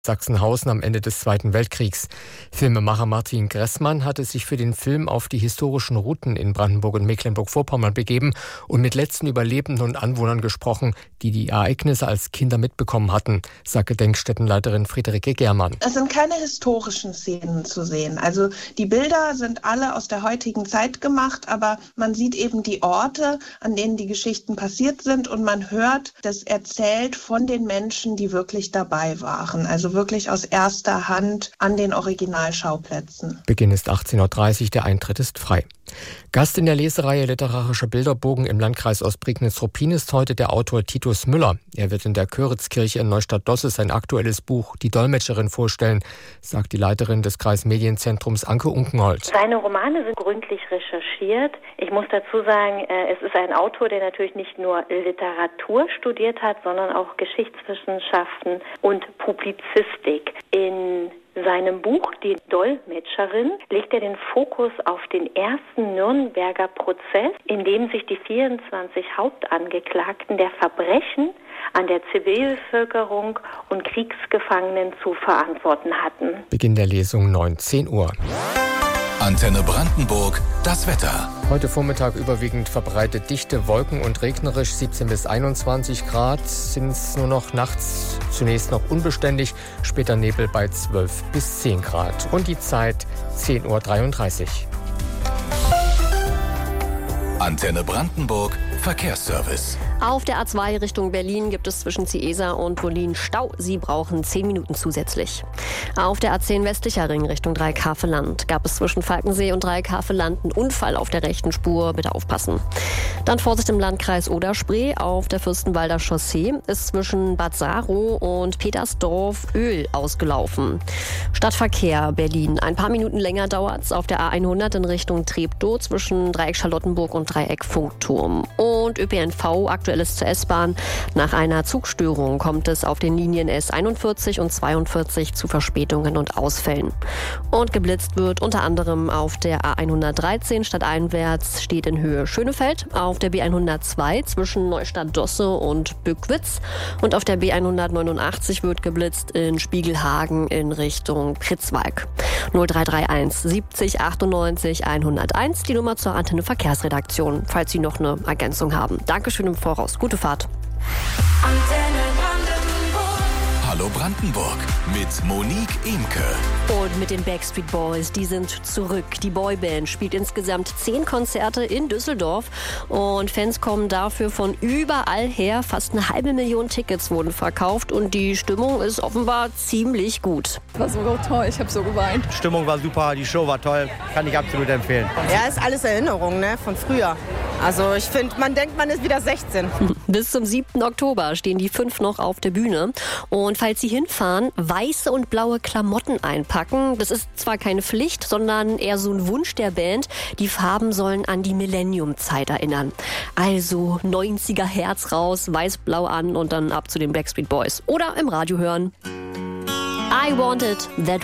Sachsenhausen am Ende des Zweiten Weltkriegs. Filmemacher Martin Gressmann hatte sich für den Film auf die historischen Routen in Brandenburg und Mecklenburg-Vorpommern begeben und mit letzten Überlebenden und Anwohnern gesprochen, die Ereignisse als Kinder mitbekommen hatten, sagt Gedenkstättenleiterin Friederike Germann. Es sind keine historischen Szenen zu sehen. Also die Bilder sind alle aus der heutigen Zeit gemacht, aber man sieht eben die Orte, an denen die Geschichten passiert sind, und man hört das erzählt von den Menschen, die wirklich dabei waren. Also wirklich aus erster Hand an den Originalschauplätzen. Beginn ist 18.30 Uhr, der Eintritt ist frei. Gast in der Lesereihe Literarischer Bilderbogen im Landkreis Ostprignitz-Ruppin ist heute der Autor Titus Müller. Er wird in der Köritzkirche in Neustadt-Dosse sein aktuelles Buch Die Dolmetscherin vorstellen, sagt die Leiterin des Kreismedienzentrums Anke Unkenholt. Seine Romane sind gründlich recherchiert. Ich muss dazu sagen, es ist ein Autor, der natürlich nicht nur Literatur studiert hat, sondern auch Geschichtswissenschaften und Publizistik. In seinem Buch Die Dolmetscherin legt er den Fokus auf den ersten Nürnberger Prozess, in dem sich die 24 Hauptangeklagten der Verbrechen an der Zivilbevölkerung und Kriegsgefangenen zu verantworten hatten. Beginn der Lesung 19 Uhr. Antenne Brandenburg, das Wetter. Heute Vormittag überwiegend verbreitet dichte Wolken und regnerisch, 17 bis 21 Grad. Sind es nur noch nachts zunächst noch unbeständig, später Nebel bei 12 bis 10 Grad. Und die Zeit 10.33 Uhr. Antenne Brandenburg, Verkehrsservice. Auf der A2 Richtung Berlin gibt es zwischen Ciesa und Wollin Stau. Sie brauchen 10 Minuten zusätzlich. Auf der A10 westlicher Ring Richtung Dreieckhaveland gab es zwischen Falkensee und Dreieckhaveland einen Unfall auf der rechten Spur. Bitte aufpassen. Dann Vorsicht im Landkreis Oder-Spree. Auf der Fürstenwalder Chaussee ist zwischen Bad Saro und Petersdorf Öl ausgelaufen. Stadtverkehr Berlin. Ein paar Minuten länger dauert's auf der A100 in Richtung Treptow zwischen Dreieck Charlottenburg und Dreieck Funkturm. Und ÖPNV, aktuelles zur S-Bahn. Nach einer Zugstörung kommt es auf den Linien S41 und 42 zu Verspätungen und Ausfällen. Und geblitzt wird unter anderem auf der A113 stadteinwärts steht in Höhe Schönefeld, auf der B102 zwischen Neustadt-Dosse und Bückwitz und auf der B189 wird geblitzt in Spiegelhagen in Richtung Pritzwalk. 0331 70 98 101, die Nummer zur Antenne Verkehrsredaktion, falls Sie noch eine Ergänzung haben. Dankeschön im Voraus. Gute Fahrt. Antenne Brandenburg. Hallo Brandenburg mit Monique Imke. Und mit den Backstreet Boys, die sind zurück. Die Boyband spielt insgesamt 10 Konzerte in Düsseldorf und Fans kommen dafür von überall her. Fast 500.000 Tickets wurden verkauft und die Stimmung ist offenbar ziemlich gut. War so toll, ich habe so geweint. Die Stimmung war super, die Show war toll, kann ich absolut empfehlen. Ja, ist alles Erinnerung, ne, von früher. Also ich finde, man denkt, man ist wieder 16. Bis zum 7. Oktober stehen die 5 noch auf der Bühne. Und falls Sie hinfahren, weiße und blaue Klamotten einpacken. Das ist zwar keine Pflicht, sondern eher so ein Wunsch der Band. Die Farben sollen an die Millennium-Zeit erinnern. Also 90er Herz raus, weiß-blau an und dann ab zu den Backstreet Boys. Oder im Radio hören. I Want It That